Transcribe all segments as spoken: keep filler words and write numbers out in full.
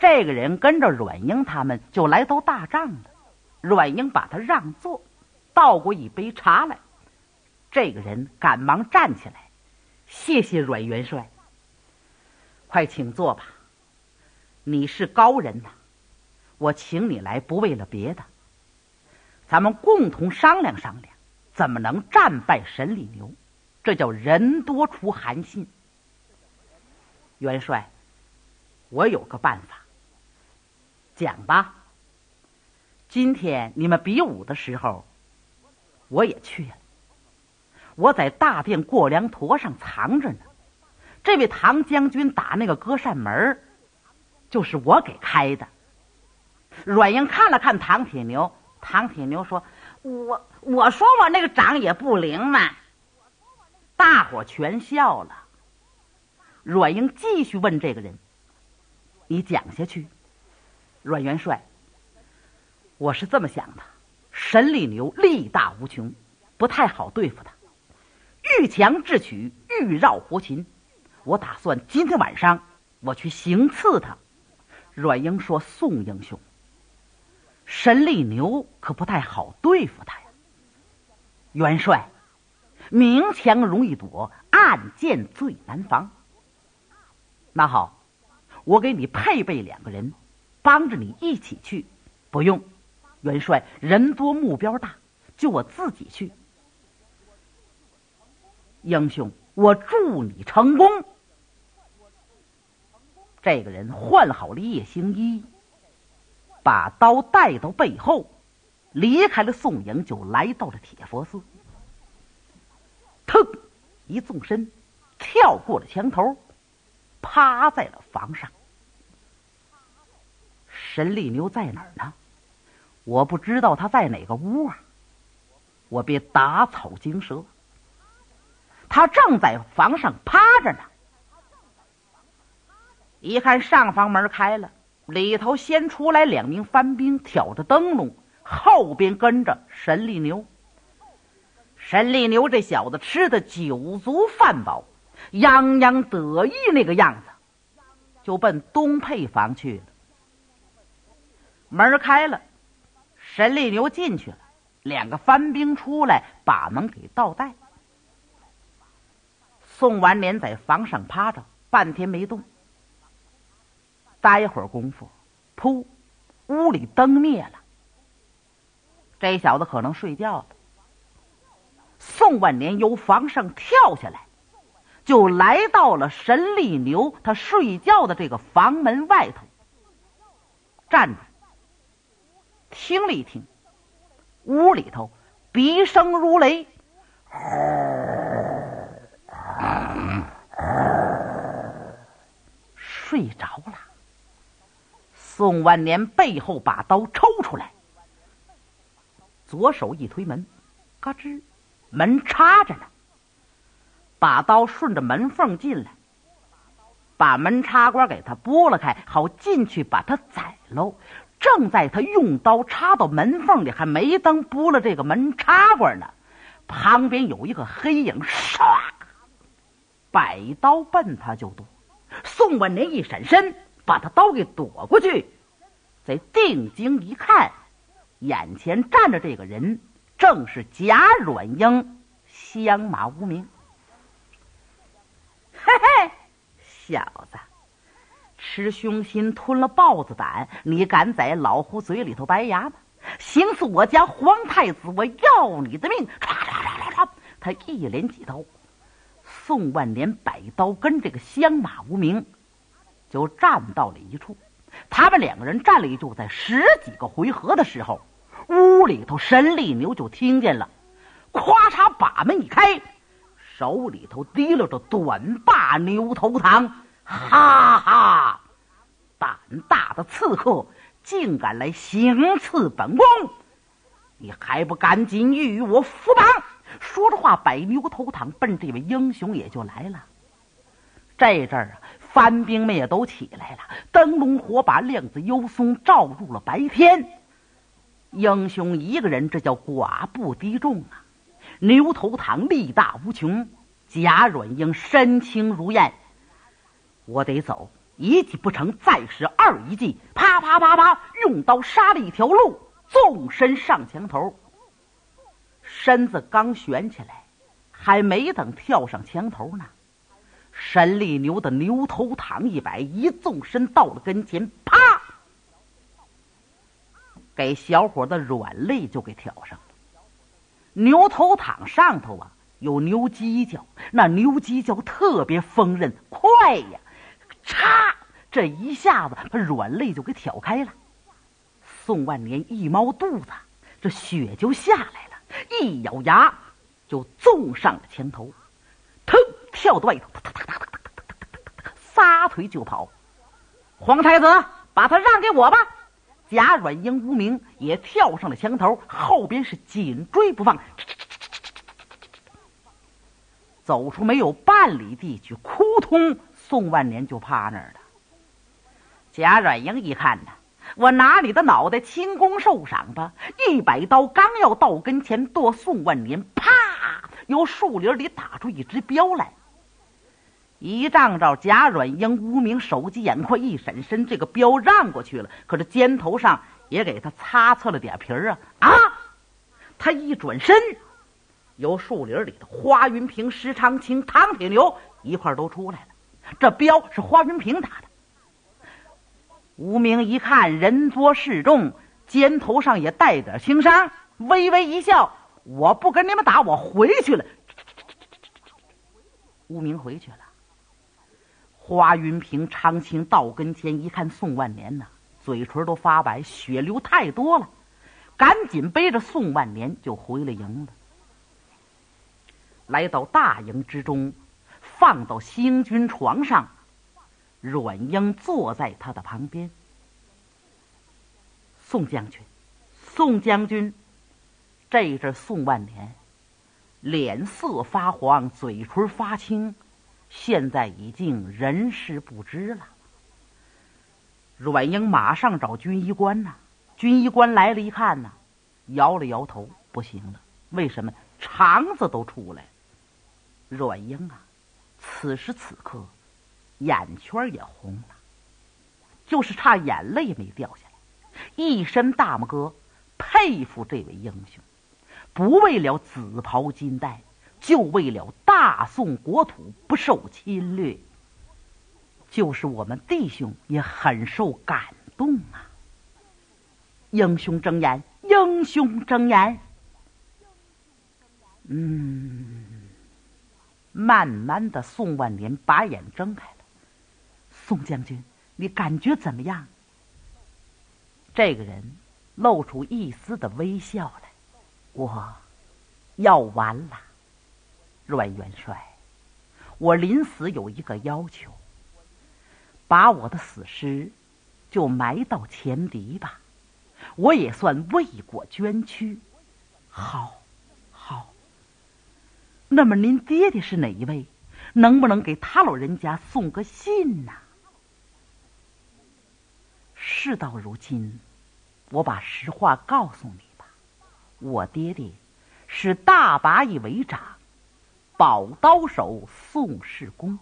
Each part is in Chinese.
这个人跟着阮英他们就来到大帐了。阮英把他让座，倒过一杯茶来。这个人赶忙站起来，谢谢阮元帅。快请坐吧，你是高人呐，我请你来不为了别的，咱们共同商量商量，怎么能战败沈礼牛？这叫人多出寒心。元帅，我有个办法，讲吧。今天你们比武的时候，我也去了。我在大殿过梁坨上藏着呢。这位唐将军打那个隔扇门，就是我给开的。阮英看了看唐铁牛，唐铁牛说：“我我说我那个掌也不灵嘛。”大伙全笑了。阮英继续问这个人：“你讲下去。”阮元帅，我是这么想的，沈礼牛力大无穷，不太好对付他，遇强智取，遇绕活擒。我打算今天晚上我去行刺他。阮英说：“宋英雄，沈礼牛可不太好对付他呀。”元帅，明枪容易躲，暗箭最难防。那好，我给你配备两个人，帮着你一起去。不用，元帅，人多目标大，就我自己去。英雄，我祝你成功。这个人换好了夜行衣，把刀带到背后，离开了宋营，就来到了铁佛寺。腾一纵身，跳过了墙头，趴在了房上。沈礼牛在哪儿呢？我不知道他在哪个屋啊，我别打草惊蛇。他正在房上趴着呢。一看上房门开了，里头先出来两名番兵，挑着灯笼，后边跟着沈礼牛。沈礼牛这小子吃的酒足饭饱，洋洋得意那个样子，就奔东配房去了。门开了，沈礼牛进去了，两个番兵出来把门给倒带。宋完年在房上趴着，半天没动。待会儿功夫，噗，屋里灯灭了。这小子可能睡觉了。宋万年由房上跳下来，就来到了沈礼牛他睡觉的这个房门外头，站住，听了一听，屋里头鼻声如雷，睡着了。宋万年背后把刀抽出来，左手一推门，嘎吱，门插着呢，把刀顺着门缝进来，把门插关给他拨了开，好进去把他宰喽。正在他用刀插到门缝里，还没等拨了这个门插关呢，旁边有一个黑影，唰，摆刀奔他就躲。宋万年一闪身，把他刀给躲过去，再定睛一看，眼前站着这个人正是贾阮英，相马无名。嘿嘿，小子，吃凶心吞了豹子胆，你敢在老胡嘴里头白牙吗？行刺我家皇太子，我要你的命！唰唰唰唰唰，他一连几刀。宋万年摆刀跟这个相马无名就站到了一处。他们两个人站了一处，在十几个回合的时候，屋里头沈礼牛就听见了，咵嚓把门一开，手里头提溜着短把牛头堂，哈哈，胆大的刺客竟敢来行刺本宫，你还不赶紧与我伏绑！说着话，摆牛头堂奔这位英雄也就来了。这阵儿啊，番兵们也都起来了，灯笼火把亮子幽松，照入了白天。英雄一个人，这叫寡不敌众啊！牛头堂力大无穷，贾阮英身轻如燕。我得走， 一计不成，再使二一计，啪啪啪啪，用刀杀了一条路，纵身上墙头。身子刚悬起来，还没等跳上墙头呢，神力牛的牛头躺一摆，一纵身到了跟前，啪，给小伙的软肋就给挑上了。牛头躺上头啊，有牛犄角，那牛犄角特别锋刃，快呀，嚓，这一下子把软肋就给挑开了。宋万年一猫肚子，这血就下来了，一咬牙就纵上了墙头，腾跳到外头，撒腿就跑。皇太子，把他让给我吧！贾软英无名也跳上了墙头，后边是紧追不放，走出没有半里地去，扑通，宋万年就趴那儿了。贾软英一看呢，我拿你的脑袋轻功受赏吧！一百刀刚要到跟前剁宋万年，啪，由树林里打出一只镖来。一仗着贾软英无名手疾眼快，一闪身，这个镖让过去了，可是肩头上也给他擦擦了点皮儿啊啊！他一转身，由树林里的花云平、石长青、唐铁牛一块都出来了。这镖是花云平打的。无名一看人多势众，肩头上也带点轻伤，微微一笑，我不跟你们打，我回去了。无名回去了。花云平、长青到跟前一看宋万年呢，嘴唇都发白，血流太多了，赶紧背着宋万年就回了营了。来到大营之中，放到星君床上，阮英坐在他的旁边。宋将军，宋将军，这阵宋万年脸色发黄，嘴唇发青，现在已经人事不知了。阮英马上找军医官呐、啊，军医官来了一看呐、啊，摇了摇头，不行了。为什么？肠子都出来了。阮英啊，此时此刻眼圈也红了，就是差眼泪没掉下来。一身大拇哥佩服这位英雄，不为了紫袍金带，就为了大宋国土不受侵略。就是我们弟兄也很受感动啊！英雄睁眼，英雄睁眼。嗯，慢慢的，宋万年把眼睁开了。宋将军，你感觉怎么样？这个人露出一丝的微笑来。我要完了。阮元帅，我临死有一个要求，把我的死尸就埋到前敌吧，我也算为国捐躯。好，好。那么您爹爹是哪一位？能不能给他老人家送个信呢？事到如今，我把实话告诉你吧，我爹爹是大拔役为长，宝刀手宋世公。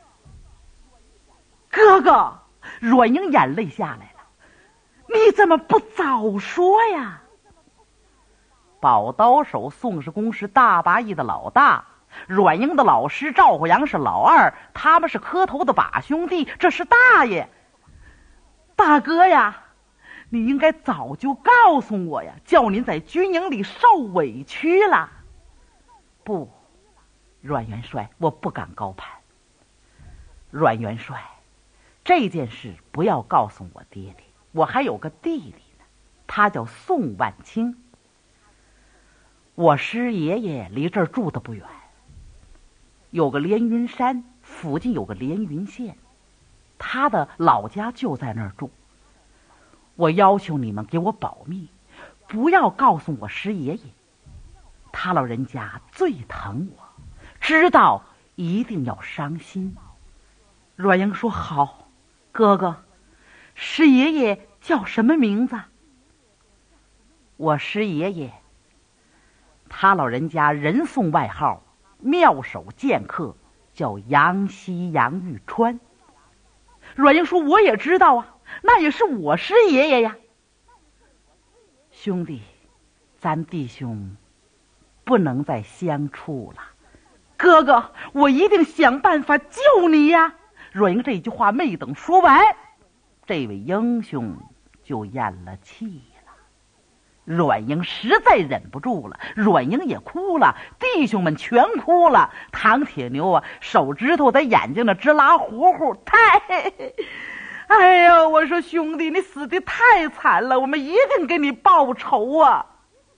哥哥，阮英眼泪下来了，你怎么不早说呀？宝刀手宋世公是大拔役的老大，阮英的老师赵虎阳是老二，他们是磕头的把兄弟，这是大爷。大哥呀，你应该早就告诉我呀，叫您在军营里受委屈了。不，阮元帅，我不敢高攀。阮元帅，这件事不要告诉我爹爹，我还有个弟弟呢，他叫宋万清。我师爷爷离这儿住的不远，有个连云山，附近有个连云县，他的老家就在那儿住。我要求你们给我保密，不要告诉我师爷爷，他老人家最疼我，知道一定要伤心。阮英说好。哥哥，师爷爷叫什么名字？我师爷爷，他老人家人送外号妙手剑客，叫杨希杨玉川。 阮英说：“我也知道啊，那也是我师爷爷呀。”兄弟，咱弟兄不能再相处了。哥哥，我一定想办法救你呀！阮英这句话没等说完，这位英雄就咽了气了。阮英实在忍不住了，阮英也哭了，弟兄们全哭了。唐铁牛啊，手指头在眼睛那直拉糊糊，太……哎呀，我说兄弟，你死的太惨了，我们一定给你报仇啊！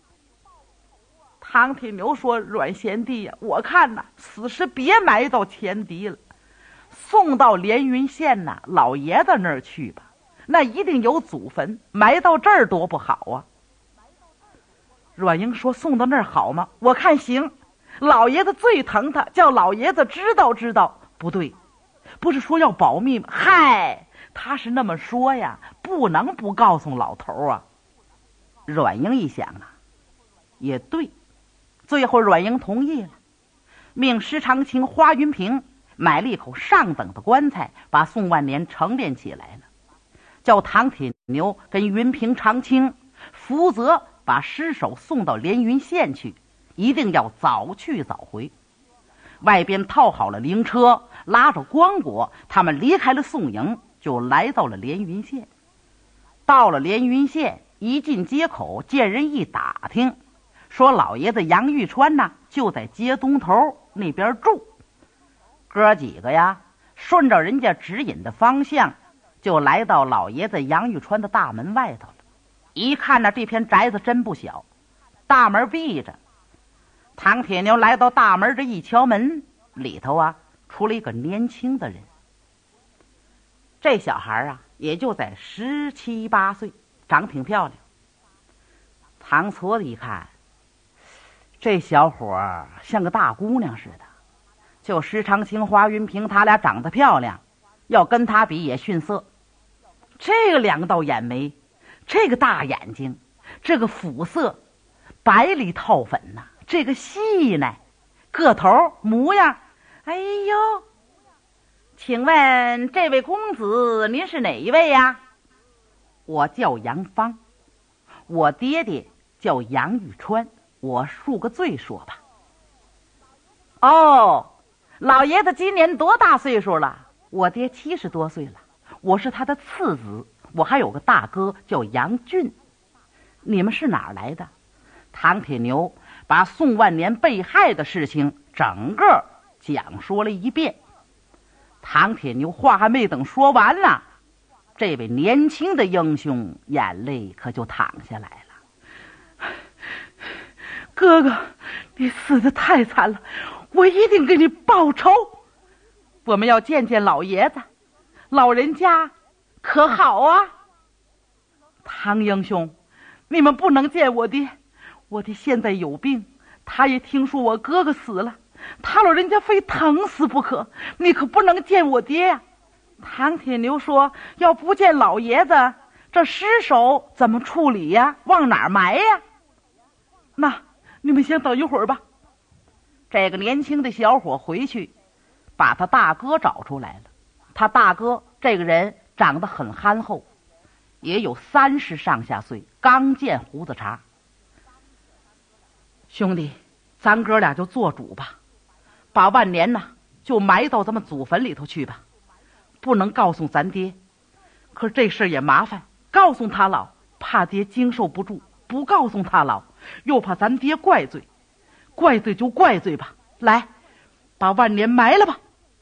唐铁牛说：“阮贤弟呀、啊，我看呐，死时别埋到前敌了，送到连云县呐、啊、老爷子那儿去吧，那一定有祖坟，埋到这儿多不好啊。”阮英说：“送到那儿好吗？我看行。老爷子最疼他，叫老爷子知道知道。不对，不是说要保密吗？嗨，他是那么说呀，不能不告诉老头啊。”阮英一想啊，也对。最后阮英同意了，命施长青、花云平买了一口上等的棺材，把宋万年成殓起来了，叫唐铁牛跟云平、长青负责把尸首送到连云县去，一定要早去早回。外边套好了灵车，拉着光果，他们离开了宋营，就来到了连云县。到了连云县，一进街口，见人一打听，说老爷子杨玉川呢，就在街东头那边住。哥几个呀，顺着人家指引的方向，就来到老爷子杨玉川的大门外头了。一看呢，这片宅子真不小，大门闭着。唐铁牛来到大门这一敲门，里头啊出了一个年轻的人。这小孩啊也就在十七八岁，长挺漂亮。唐矬子一看，这小伙像个大姑娘似的，就施长青、花云平他俩长得漂亮，要跟他比也逊色。这个两道眼眉，这个大眼睛，这个肤色白里透粉呐、啊，这个细呢，个头模样，哎呦，请问这位公子您是哪一位呀？我叫杨芳，我爹爹叫杨玉川，我恕个罪说吧。哦，老爷子今年多大岁数了？我爹七十多岁了，我是他的次子，我还有个大哥叫杨俊。你们是哪儿来的？唐铁牛把宋万年被害的事情整个讲说了一遍。唐铁牛话还没等说完呢，这位年轻的英雄眼泪可就淌下来了。哥哥，你死得太惨了，我一定给你报仇。我们要见见老爷子，老人家可好啊？唐英雄，你们不能见我爹，我爹现在有病，他也听说我哥哥死了，他老人家非疼死不可，你可不能见我爹呀、啊。唐铁牛说，要不见老爷子，这尸首怎么处理呀？往哪儿埋呀？那你们先等一会儿吧。这个年轻的小伙回去把他大哥找出来了。他大哥这个人长得很憨厚，也有三十上下岁，刚见胡子茬。兄弟，咱哥俩就做主吧，把万年呢就埋到咱们祖坟里头去吧，不能告诉咱爹。可是这事也麻烦，告诉他老，怕爹经受不住；不告诉他老，又怕咱爹怪罪。怪罪就怪罪吧，来，把万年埋了吧。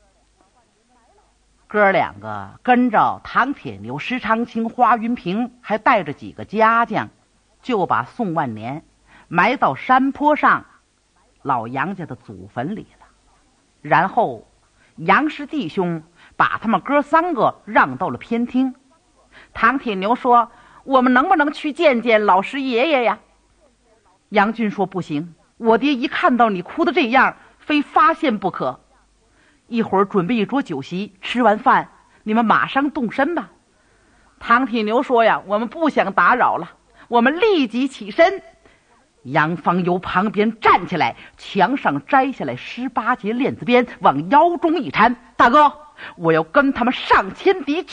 哥两个跟着唐铁牛、施长青、花云平，还带着几个家将，就把宋万年埋到山坡上老杨家的祖坟里了。然后杨氏弟兄把他们哥三个让到了偏厅。唐铁牛说，我们能不能去见见老师爷爷呀？杨俊说，不行，我爹一看到你哭的这样，非发现不可。一会儿准备一桌酒席，吃完饭你们马上动身吧。唐铁牛说呀，我们不想打扰了，我们立即起身。杨芳由旁边站起来，墙上摘下来十八节链子鞭，往腰中一缠。大哥， 我要跟他们上天敌去。